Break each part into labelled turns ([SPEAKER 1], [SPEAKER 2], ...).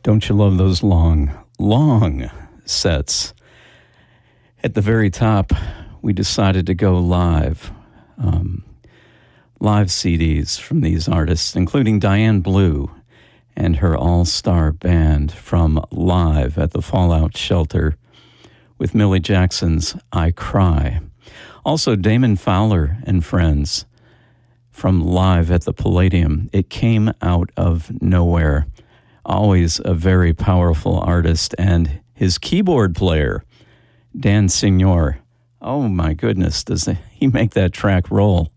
[SPEAKER 1] Don't you love those long, long sets? At the very top, we decided to go live. Live CDs from these artists, including Diane Blue and her all-star band from Live at the Fallout Shelter with Millie Jackson's I Cry. Also, Damon Fowler and friends from Live at the Palladium. It came out of nowhere. Always a very powerful artist. And his keyboard player, Dan Signor. Oh my goodness, does he make that track roll?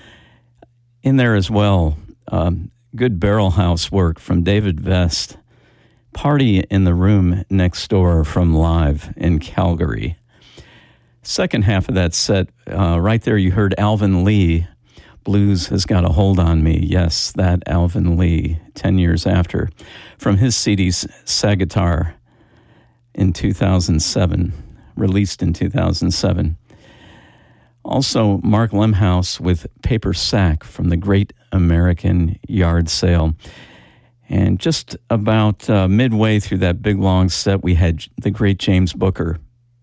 [SPEAKER 1] In there as well, good barrel house work from David Vest. Party in the Room Next Door from Live in Calgary. Second half of that set, right there you heard Alvin Lee. Blues Has Got a Hold on Me. Yes, that Alvin Lee, 10 years after. From his CD, Sagitar, in 2007, released in 2007. Also, Mark Lemhouse with Paper Sack from the Great American Yard Sale. And just about midway through that big long set, we had the great James Booker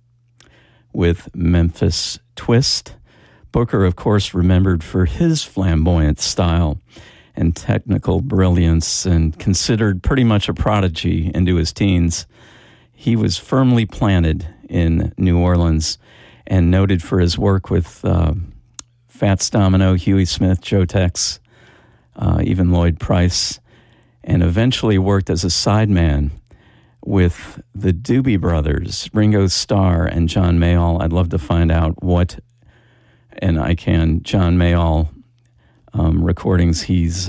[SPEAKER 1] with Memphis Twist. Booker, of course, remembered for his flamboyant style and technical brilliance and considered pretty much a prodigy into his teens. He was firmly planted in New Orleans and noted for his work with Fats Domino, Huey Smith, Joe Tex, even Lloyd Price, and eventually worked as a sideman with the Doobie Brothers, Ringo Starr and John Mayall. I'd love to find out what, and I can, John Mayall recordings he's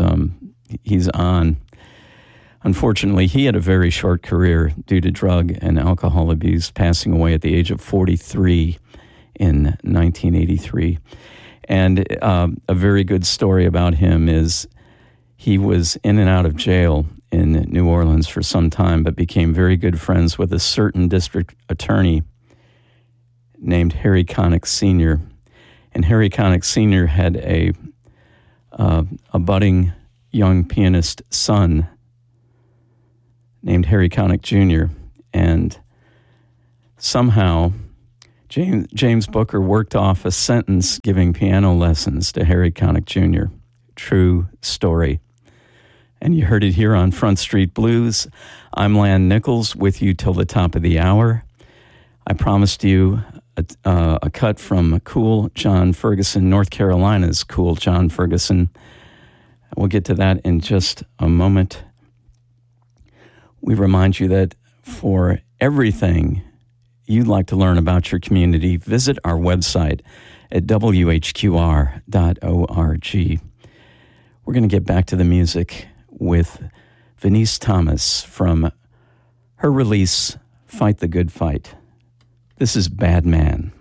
[SPEAKER 1] on. Unfortunately, he had a very short career due to drug and alcohol abuse, passing away at the age of 43 in 1983. And a very good story about him is he was in and out of jail in New Orleans for some time, but became very good friends with a certain district attorney named Harry Connick Sr. And Harry Connick Sr. had a budding young pianist son named Harry Connick Jr. And somehow James Booker worked off a sentence giving piano lessons to Harry Connick Jr. True story. And you heard it here on Front Street Blues. I'm Lan Nichols with you till the top of the hour. I promised you a cut from Cool John Ferguson, North Carolina's Cool John Ferguson. We'll get to that in just a moment. We remind you that for everything you'd like to learn about your community, visit our website at whqr.org. We're going to get back to the music with Venice Thomas from her release, Fight the Good Fight. This is Bad Man.